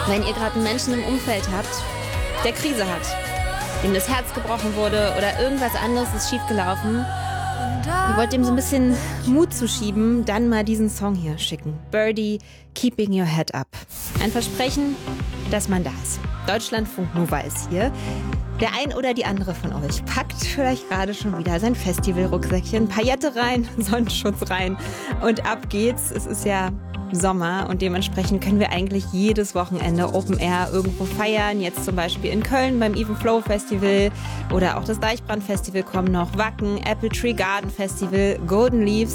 Wenn ihr gerade einen Menschen im Umfeld habt, der Krise hat, dem das Herz gebrochen wurde oder irgendwas anderes ist schiefgelaufen, ihr wollt dem so ein bisschen Mut zuschieben, dann mal diesen Song hier schicken. Birdie, Keeping Your Head Up. Ein Versprechen, dass man da ist. Deutschlandfunk Nova ist hier. Der ein oder die andere von euch packt vielleicht gerade schon wieder sein Festivalrucksäckchen, Paillette rein, Sonnenschutz rein und ab geht's. Es ist ja Sommer und dementsprechend können wir eigentlich jedes Wochenende Open Air irgendwo feiern. Jetzt zum Beispiel in Köln beim Even Flow Festival oder auch das Deichbrand Festival kommen noch, Wacken, Apple Tree Garden Festival, Golden Leaves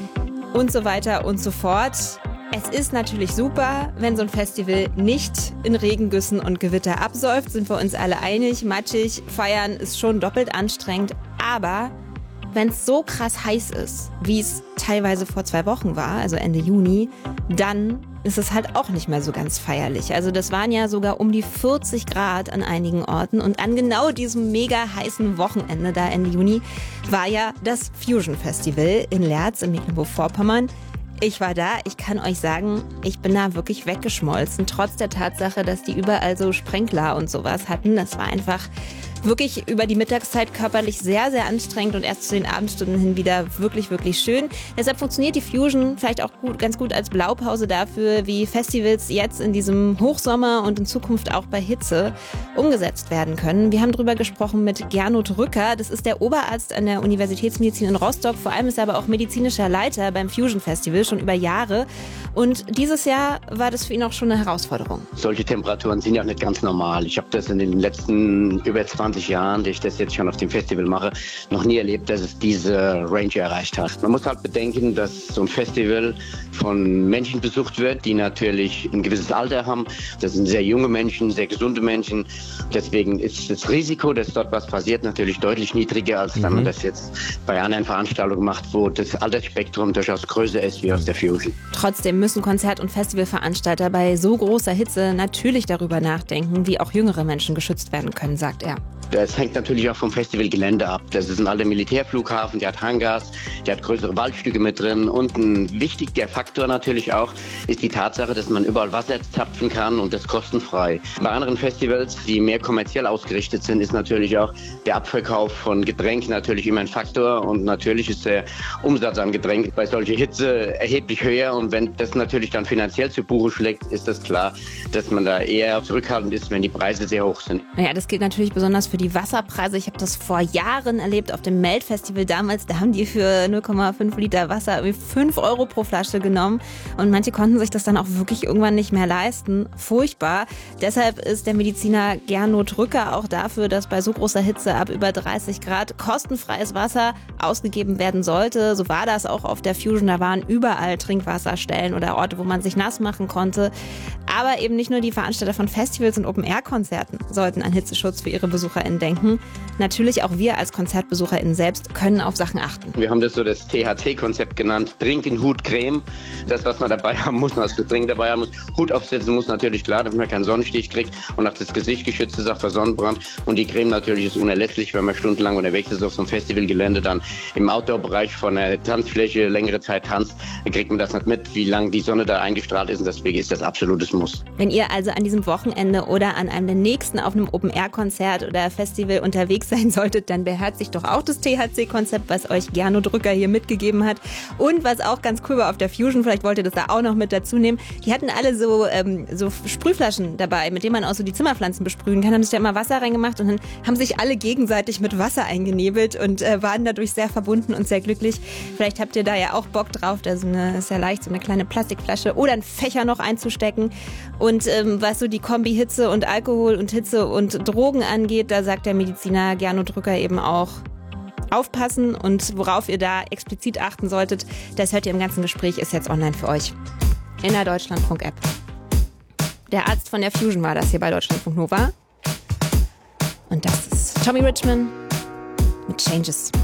und so weiter und so fort. Es ist natürlich super, wenn so ein Festival nicht in Regengüssen und Gewitter absäuft, sind wir uns alle einig. Matschig feiern ist schon doppelt anstrengend, aber wenn es so krass heiß ist, wie es teilweise vor 2 Wochen war, also Ende Juni, dann ist es halt auch nicht mehr so ganz feierlich. Also das waren ja sogar um die 40 Grad an einigen Orten und an genau diesem mega heißen Wochenende da Ende Juni war ja das Fusion Festival in Leerz in Mecklenburg-Vorpommern. Ich war da, ich kann euch sagen, ich bin da wirklich weggeschmolzen, trotz der Tatsache, dass die überall so Sprenkler und sowas hatten. Das war einfach wirklich über die Mittagszeit körperlich sehr, sehr anstrengend und erst zu den Abendstunden hin wieder wirklich, wirklich schön. Deshalb funktioniert die Fusion vielleicht auch ganz gut als Blaupause dafür, wie Festivals jetzt in diesem Hochsommer und in Zukunft auch bei Hitze umgesetzt werden können. Wir haben drüber gesprochen mit Gernot Rücker. Das ist der Oberarzt an der Universitätsmedizin in Rostock. Vor allem ist er aber auch medizinischer Leiter beim Fusion Festival schon über Jahre. Und dieses Jahr war das für ihn auch schon eine Herausforderung. Solche Temperaturen sind ja nicht ganz normal. Ich habe das in den letzten über 20 Jahren, die ich das jetzt schon auf dem Festival mache, noch nie erlebt, dass es diese Range erreicht hat. Man muss halt bedenken, dass so ein Festival von Menschen besucht wird, die natürlich ein gewisses Alter haben. Das sind sehr junge Menschen, sehr gesunde Menschen. Deswegen ist das Risiko, dass dort was passiert, natürlich deutlich niedriger, als wenn man das jetzt bei anderen Veranstaltungen macht, wo das Altersspektrum durchaus größer ist wie aus der Fusion. Trotzdem müssen Konzert- und Festivalveranstalter bei so großer Hitze natürlich darüber nachdenken, wie auch jüngere Menschen geschützt werden können, sagt er. Das hängt natürlich auch vom Festivalgelände ab. Das ist ein alter Militärflughafen, der hat Hangars, der hat größere Waldstücke mit drin. Und ein wichtiger Faktor natürlich auch ist die Tatsache, dass man überall Wasser zapfen kann und das kostenfrei. Bei anderen Festivals, die mehr kommerziell ausgerichtet sind, ist natürlich auch der Abverkauf von Getränken natürlich immer ein Faktor. Und natürlich ist der Umsatz an Getränken bei solcher Hitze erheblich höher. Und wenn das natürlich dann finanziell zu Buche schlägt, ist das klar, dass man da eher zurückhaltend ist, wenn die Preise sehr hoch sind. Naja, das gilt natürlich besonders für die Wasserpreise. Ich habe das vor Jahren erlebt auf dem Melt-Festival damals. Da haben die für 0,5 Liter Wasser 5 € pro Flasche genommen. Und manche konnten sich das dann auch wirklich irgendwann nicht mehr leisten. Furchtbar. Deshalb ist der Mediziner Gernot Rücker auch dafür, dass bei so großer Hitze ab über 30 Grad kostenfreies Wasser ausgegeben werden sollte. So war das auch auf der Fusion. Da waren überall Trinkwasserstellen oder Orte, wo man sich nass machen konnte. Aber eben nicht nur die Veranstalter von Festivals und Open-Air-Konzerten sollten an Hitzeschutz für ihre BesucherInnen denken. Natürlich auch wir als KonzertbesucherInnen selbst können auf Sachen achten. Wir haben das so das THC-Konzept genannt. Trinken, Hut, Creme. Das, was man dabei haben muss, was Getränk dabei haben muss. Hut aufsetzen muss natürlich klar, damit man keinen Sonnenstich kriegt und auch das Gesicht geschützt ist, auch vor Sonnenbrand. Und die Creme natürlich ist unerlässlich, wenn man stundenlang unterwegs ist auf so einem Festivalgelände, dann im Outdoor-Bereich von der Tanzfläche längere Zeit tanzt, dann kriegt man das nicht mit, wie lange die Sonne da eingestrahlt ist. Und deswegen ist das absolutes Muss. Wenn ihr also an diesem Wochenende oder an einem der nächsten auf einem Open-Air-Konzert oder Festival unterwegs sein solltet, dann beherzigt doch auch das THC-Konzept, was euch Gernot Rücker hier mitgegeben hat. Und was auch ganz cool war auf der Fusion, vielleicht wollt ihr das da auch noch mit dazu nehmen, die hatten alle so Sprühflaschen dabei, mit denen man auch so die Zimmerpflanzen besprühen kann, haben sich da immer Wasser reingemacht und dann haben sich alle gegenseitig mit Wasser eingenebelt und waren dadurch sehr verbunden und sehr glücklich. Vielleicht habt ihr da ja auch Bock drauf, da ist ja leicht, so eine kleine Plastikflasche oder einen Fächer noch einzustecken. Und was so die Kombi Hitze und Alkohol und Hitze und Drogen angeht, da sagt der Mediziner Gernot Rücker eben auch, aufpassen und worauf ihr da explizit achten solltet, das hört ihr im ganzen Gespräch, ist jetzt online für euch in der Deutschlandfunk-App. Der Arzt von der Fusion war das hier bei Deutschlandfunk Nova. Und das ist Tommy Richman mit Changes.